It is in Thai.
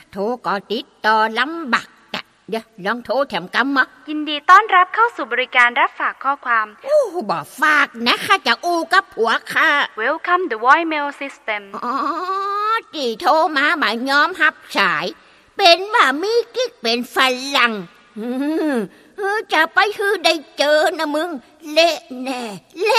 โทรก็ติดต่อลำบากอะเดี๋ยวลองโทรแถมกำมายินดีต้อนรับเข้าสู่บริการรับฝากข้อความบอกฝากนะข้าจะอู้กับผัวค่ะ Welcome the voicemail system ที่โทรมาหมายยอมรับสายเป็นว่ามีกิ๊กเป็นฝรั่งจะไปฮือได้เจอนะมึงเละแน่